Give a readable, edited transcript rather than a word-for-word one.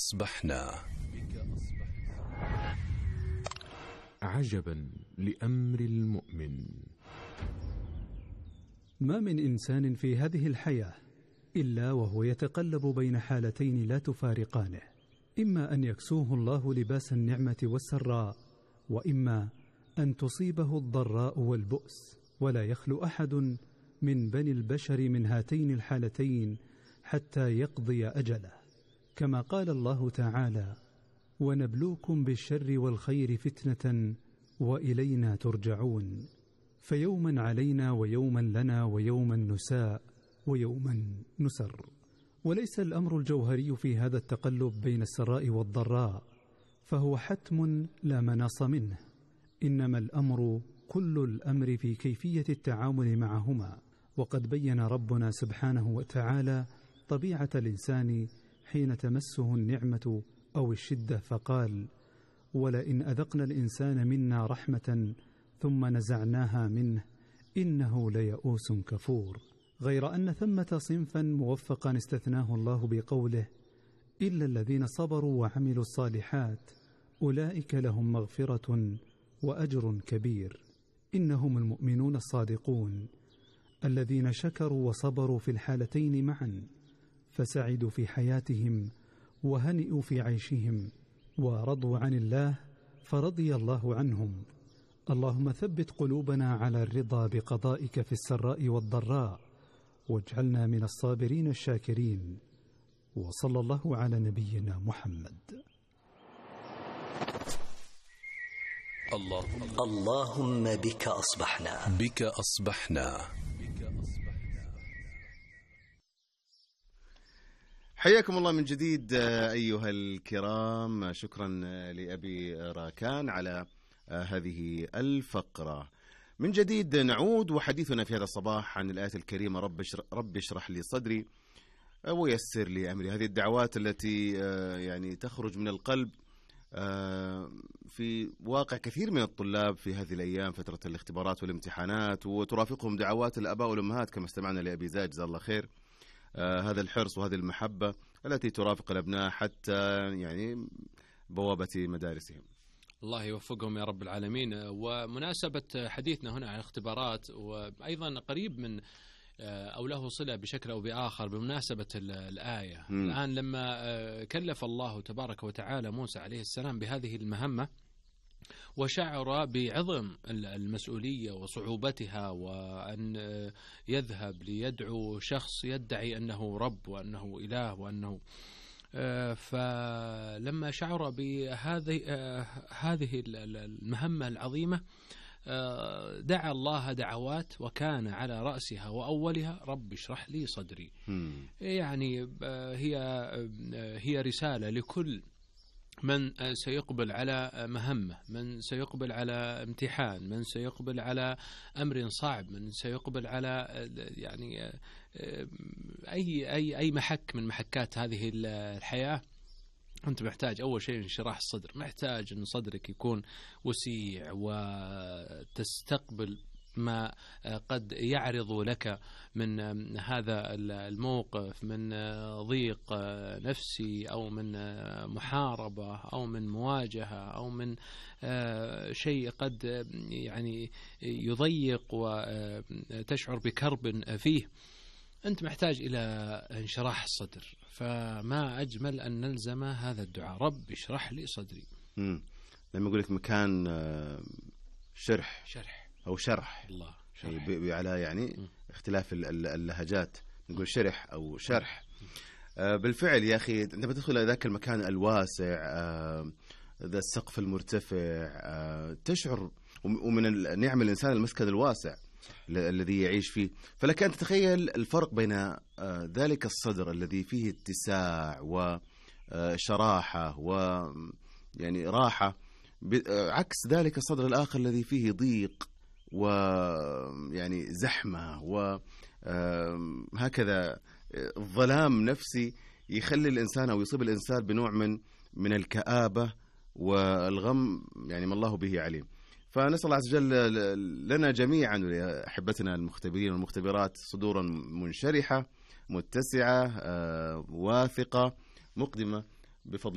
أصبحنا. عجبا لأمر المؤمن. ما من إنسان في هذه الحياة إلا وهو يتقلب بين حالتين لا تفارقانه، إما أن يكسوه الله لباس النعمة والسراء، وإما أن تصيبه الضراء والبؤس، ولا يخلو أحد من بني البشر من هاتين الحالتين حتى يقضي أجله، كما قال الله تعالى: ونبلوكم بالشر والخير فتنة وإلينا ترجعون. فيوما علينا ويوما لنا ويوما نساء ويوما نسر. وليس الأمر الجوهري في هذا التقلب بين السراء والضراء، فهو حتم لا مناص منه، إنما الأمر كل الأمر في كيفية التعامل معهما. وقد بين ربنا سبحانه وتعالى طبيعة الإنسان حين تمسه النعمة أو الشدة، فقال: ولئن أذقنا الإنسان منا رحمة ثم نزعناها منه إنه ليئوس كفور. غير أن ثمة صنفا موفقا استثناه الله بقوله: إلا الذين صبروا وعملوا الصالحات أولئك لهم مغفرة وأجر كبير. إنهم المؤمنون الصادقون الذين شكروا وصبروا في الحالتين معا، فسعدوا في حياتهم وهنئوا في عيشهم، ورضوا عن الله فرضي الله عنهم. اللهم ثبت قلوبنا على الرضا بقضائك في السراء والضراء، واجعلنا من الصابرين الشاكرين. وصلى الله على نبينا محمد. اللهم بك أصبحنا. بك أصبحنا. حياكم الله من جديد أيها الكرام. شكرا لأبي راكان على هذه الفقرة. من جديد نعود، وحديثنا في هذا الصباح عن الآية الكريمة: رب اشرح لي صدري ويسر لي أمري. هذه الدعوات التي يعني تخرج من القلب في واقع كثير من الطلاب في هذه الأيام، فترة الاختبارات والامتحانات، وترافقهم دعوات الآباء والأمهات كما استمعنا لأبي زاج جزاه الله خير. هذا الحرص وهذه المحبة التي ترافق الأبناء حتى يعني بوابة مدارسهم. الله يوفقهم يا رب العالمين. ومناسبة حديثنا هنا عن الاختبارات، وأيضا قريب من أو له صلة بشكل أو بآخر بمناسبة الآية. الآن لما كلف الله تبارك وتعالى موسى عليه السلام بهذه المهمة، وشعر بعظم المسؤولية وصعوبتها، وأن يذهب ليدعو شخص يدعي أنه رب وأنه إله وأنه فلما شعر بهذه المهمة العظيمة دعا الله دعوات، وكان على رأسها وأولها: رب اشرح لي صدري. يعني هي رسالة لكل من سيقبل على مهمة، من سيقبل على امتحان، من سيقبل على أمر صعب، من سيقبل على يعني أي محك من محكات هذه الحياة. أنت محتاج أول شيء انشراح الصدر، محتاج أن صدرك يكون وسيع وتستقبل ما قد يعرض لك من هذا الموقف، من ضيق نفسي أو من محاربة أو من مواجهة أو من شيء قد يعني يضيق وتشعر بكرب فيه. أنت محتاج إلى انشراح الصدر، فما أجمل أن نلزم هذا الدعاء: رب اشرح لي صدري. لما يقول لك مكان شرح أو شرح، الله على يعني اختلاف اللهجات، نقول شرح أو شرح. بالفعل يا أخي، عندما تدخل إلى ذاك المكان الواسع، ذا السقف المرتفع، تشعر ومن نعم الإنسان المسكن الواسع الذي يعيش فيه. فلك أن تتخيل الفرق بين ذلك الصدر الذي فيه اتساع وشراحة ويعني راحة، عكس ذلك الصدر الآخر الذي فيه ضيق ويعني زحمة وهكذا الظلام نفسي يخلي الإنسان أو يصيب الإنسان بنوع من الكآبة والغم، يعني ما الله به عليم. فنسأل الله عز وجل لنا جميعا ولأحبتنا المختبرين والمختبرات صدورا منشرحة متسعة واثقة مقدمة بفضل